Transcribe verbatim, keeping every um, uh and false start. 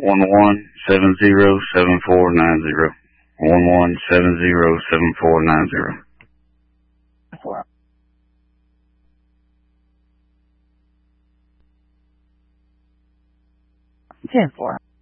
one one seven zero seven four nine zero. One one seven zero seven four nine zero. Four. Ten four.